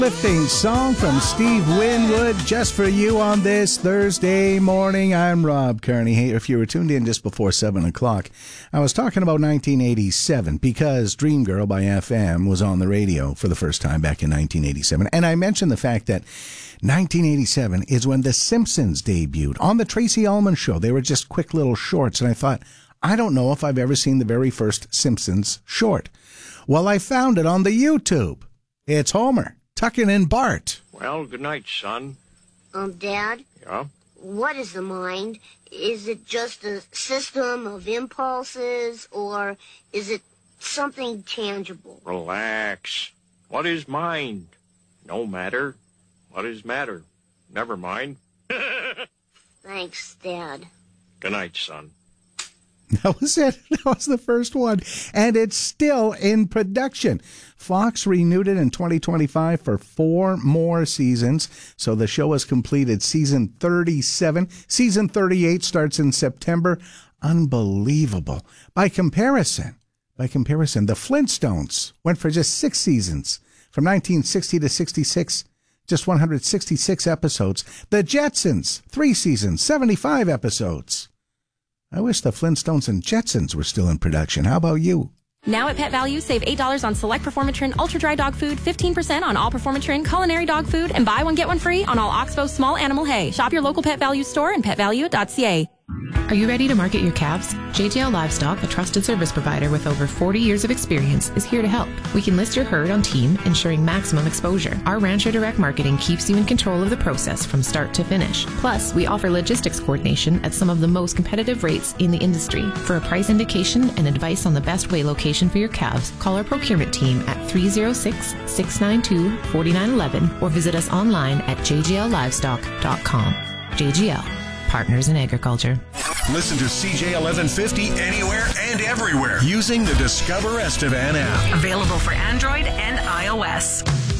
Lifting song from Steve Winwood just for you on this Thursday morning. I'm Rob Kearney. Hey, if you were tuned in just before 7 o'clock, I was talking about 1987 because Dream Girl by FM was on the radio for the first time back in 1987. And I mentioned the fact that 1987 is when The Simpsons debuted on the Tracy Ullman Show. They were just quick little shorts, and I thought, I don't know if I've ever seen the very first Simpsons short. Well, I found it on the YouTube. It's Homer tucking in Bart. Well, good night, son. Dad? Yeah? What is the mind? Is it just a system of impulses, or is it something tangible? Relax. What is mind? No matter. What is matter? Never mind. Thanks, Dad. Good night, son. That was it. That was the first one. And it's still in production. Fox renewed it in 2025 for 4 more seasons. So the show has completed season 37. Season 38 starts in September. Unbelievable. By comparison, the Flintstones went for just 6 seasons. From 1960 to 66, just 166 episodes. The Jetsons, 3 seasons, 75 episodes. I wish the Flintstones and Jetsons were still in production. How about you? Now at Pet Value, save $8 on select Performatrin Ultra Dry Dog Food, 15% on all Performatrin Culinary Dog Food, and buy one, get one free on all Oxbow Small Animal Hay. Shop your local Pet Value store and petvalue.ca. Are you ready to market your calves? JJL Livestock, a trusted service provider with over 40 years of experience, is here to help. We can list your herd on team, ensuring maximum exposure. Our Rancher Direct Marketing keeps you in control of the process from start to finish. Plus, we offer logistics coordination at some of the most competitive rates in the industry. For a price indication and advice on the best weigh location for your calves, call our procurement team at 306-692-4911 or visit us online at jjllivestock.com. JGL. Partners in Agriculture. Listen to CJ 1150 anywhere and everywhere using the Discover Estevan app. Available for Android and iOS.